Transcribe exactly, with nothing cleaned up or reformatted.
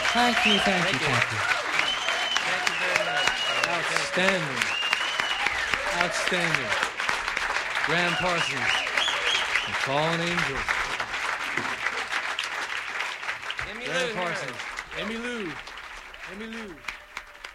Thank you, thank, Thank you, you. thank you. Thank you very much. Outstanding. Outstanding. Graham Parsons, The Fallen Angels. Emmy Graham Lou Parsons. Harris. Emmy Lou. Emmy Lou.